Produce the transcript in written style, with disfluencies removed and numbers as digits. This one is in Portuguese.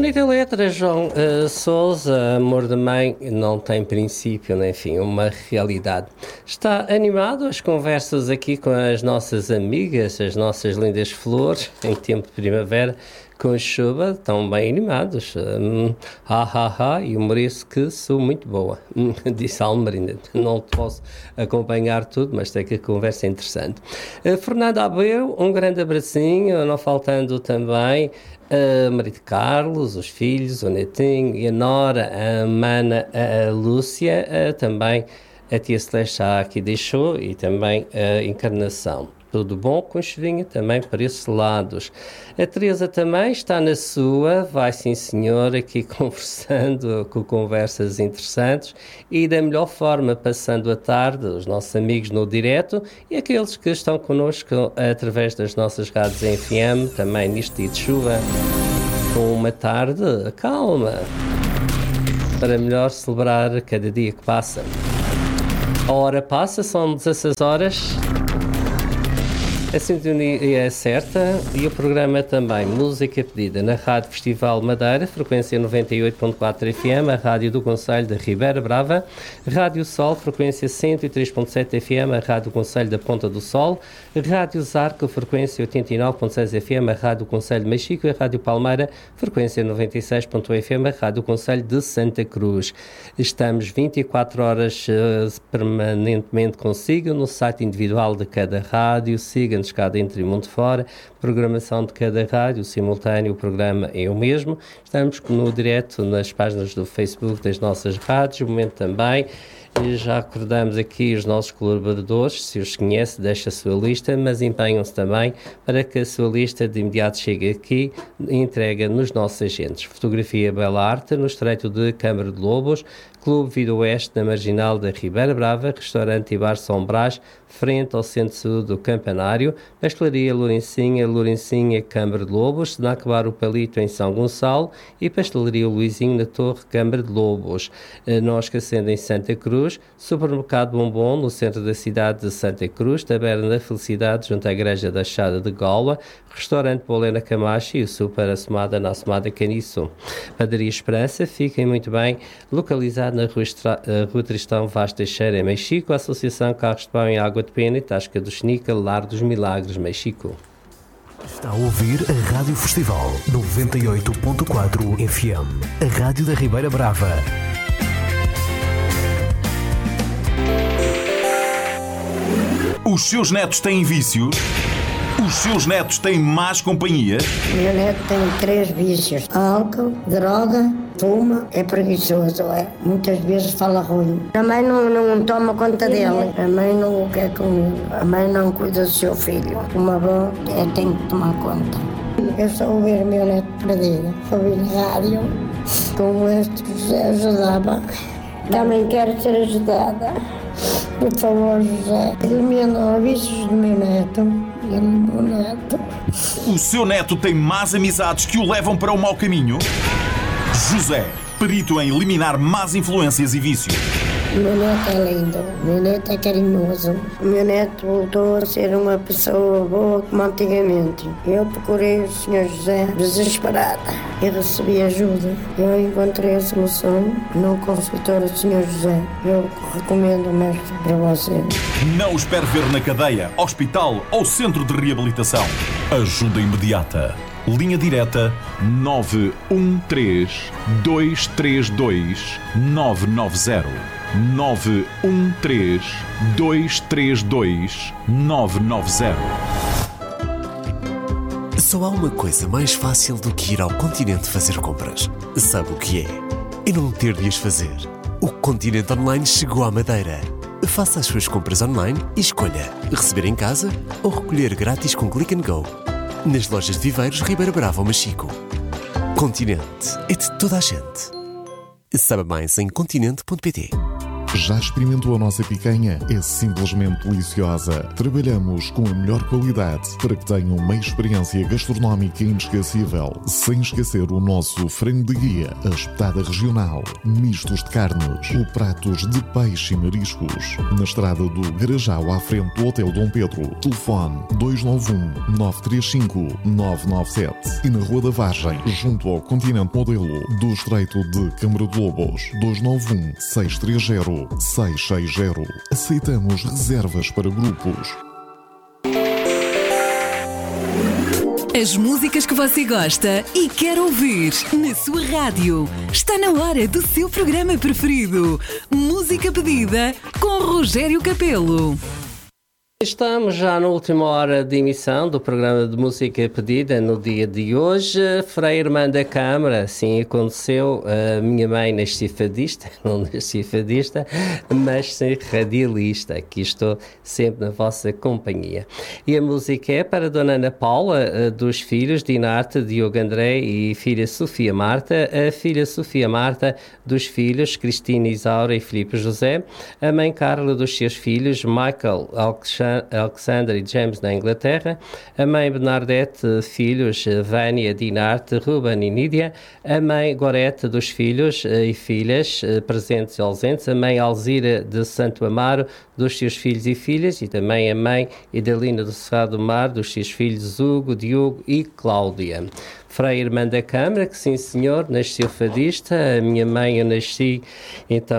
Bonita letra, João Sousa. Amor de mãe não tem princípio nem fim, uma realidade. Está animado as conversas aqui com as nossas amigas, as nossas lindas flores, em tempo de primavera, com chuva, estão bem animados. E humorismo que sou muito boa, disse a Almerinda. Não posso acompanhar tudo, mas sei que a conversa é interessante. Fernando Abreu, um grande abracinho, não faltando também a Maria de Carlos, os filhos, o netinho e a nora, a Mana, a Lúcia, também a tia Celeste já aqui deixou e também a Encarnação. Tudo bom com chuvinha também para esses lados. A Teresa também está na sua, vai sim senhor, aqui conversando com conversas interessantes e da melhor forma, passando a tarde, os nossos amigos no direto e aqueles que estão connosco através das nossas rádios em FM, também neste dia de chuva, com uma tarde calma, para melhor celebrar cada dia que passa. A hora passa, são 16 horas. A sintonia é certa e o programa também. Música pedida na Rádio Festival Madeira, frequência 98.4 FM, a Rádio do Concelho da Ribeira Brava, Rádio Sol, frequência 103.7 FM, a Rádio do Concelho da Ponta do Sol, Rádio Zarco, frequência 89.6 FM, a Rádio do Concelho de Mexico e a Rádio Palmeira, frequência 96.1 FM, a Rádio do Concelho de Santa Cruz. Estamos 24 horas permanentemente consigo no site individual de cada rádio. Siga-nos cá dentro e mundo fora, programação de cada rádio, simultâneo, o programa é o mesmo. Estamos no direto nas páginas do Facebook das nossas rádios, o momento também. E já recordamos aqui os nossos colaboradores, se os conhece, deixa a sua lista, mas empenham-se também para que a sua lista de imediato chegue aqui e entrega nos nossos agentes. Fotografia Bela Arte, no Estreito de Câmara de Lobos, Clube Vida Oeste, na Marginal da Ribeira Brava, Restaurante e Bar São Brás, frente ao Centro-Sul do Campanário, Pastelaria Lourencinha, Câmara de Lobos, Snack Bar O Palito em São Gonçalo e Pastelaria Luizinho na Torre, Câmara de Lobos. Não esquecendo em Santa Cruz, Supermercado Bombom no centro da cidade de Santa Cruz, Taberna da Felicidade junto à Igreja da Chada de Gola, Restaurante Bolena Camacho e o Super Assomada na Assomada Caniço. Padaria Esperança, fiquem muito bem localizado na Rua Tristão Vaz Teixeira, em Mexico, a Associação Carros de Pão em Água de Pena e Tasca do Xnica, Lar dos Milagres, Mexico. Está a ouvir a Rádio Festival 98.4 FM, a Rádio da Ribeira Brava. Os seus netos têm vícios? Os seus netos têm más companhia? O meu neto tem 3 vícios: álcool, droga, fuma, é preguiçoso, é. Muitas vezes fala ruim. A mãe não toma conta dele, a mãe não o quer comigo, a mãe não cuida do seu filho. Uma avó tem que tomar conta. Eu só ouvir o meu neto perdido, ouvi na rádio, como este José ajudava. Também quero ser ajudada. Por favor, José, elimina os vícios do meu neto. O seu neto tem más amizades que o levam para o mau caminho? José, perito em eliminar más influências e vícios. O meu neto é lindo, o meu neto é carinhoso. O meu neto voltou a ser uma pessoa boa como antigamente. Eu procurei o Sr. José desesperada e recebi ajuda. Eu encontrei a solução no consultório do Sr. José. Eu recomendo mesmo para você. Não o espere ver na cadeia, hospital ou centro de reabilitação. Ajuda imediata. Linha direta 913 232 990. 913 232 990. Só há uma coisa mais fácil do que ir ao Continente fazer compras. Sabe o que é? E não ter de as fazer. O Continente Online chegou à Madeira. Faça as suas compras online e escolha receber em casa ou recolher grátis com Click and Go. Nas lojas de Viveiros, Ribeira Brava ou Mexico. Continente é de toda a gente. Saiba mais em continente.pt. Já experimentou a nossa picanha? É simplesmente deliciosa. Trabalhamos com a melhor qualidade para que tenham uma experiência gastronómica inesquecível. Sem esquecer o nosso frango de guia, a espetada regional, mistos de carnes ou pratos de peixe e mariscos. Na estrada do Garajal, à frente do Hotel Dom Pedro. Telefone 291-935-997. E na Rua da Vargem, junto ao Continente Modelo, do Estreito de Câmara de Lobos. 291-630-660. Aceitamos reservas para grupos. As músicas que você gosta e quer ouvir na sua rádio. Está na hora do seu programa preferido. Música pedida com Rogério Capelo. Estamos já na última hora de emissão do programa de música pedida no dia de hoje. Frei Irmã da Câmara, assim aconteceu. A minha mãe nasci fadista, não nasci fadista, mas sim radialista. Aqui estou sempre na vossa companhia. E a música é para Dona Ana Paula, dos filhos Dinarte, Diogo André e filha Sofia Marta. A filha Sofia Marta, dos filhos Cristina Isaura e Filipe José. A mãe Carla, dos seus filhos Michael, Alexander e James na Inglaterra, a mãe Bernadette, filhos Vânia, Dinarte, Ruben e Nídia, a mãe Gorete, dos filhos e filhas presentes e ausentes, a mãe Alzira de Santo Amaro, dos seus filhos e filhas, e também a mãe Idalina do Cerrado do Mar, dos seus filhos Hugo, Diogo e Cláudia. Frei Irmã da Câmara, que sim senhor, nasceu fadista. A minha mãe, eu nasci então